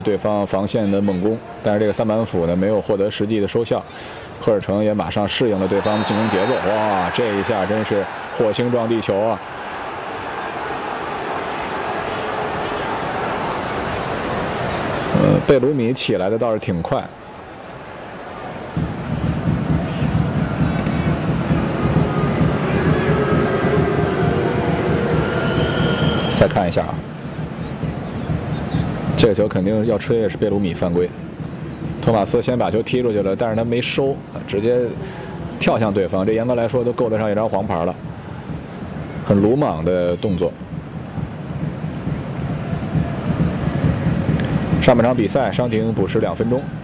对方防线的猛攻，但是这个三板斧呢没有获得实际的收效，赫尔成也马上适应了对方的进攻节奏。哇，这一下真是火星撞地球啊！贝鲁米起来的倒是挺快。再看一下啊。 这个球肯定要吹，也是贝鲁米犯规。托马斯先把球踢出去了，但是他没收，直接跳向对方，这严格来说都够得上一张黄牌了，很鲁莽的动作。上半场比赛伤停补时2分钟。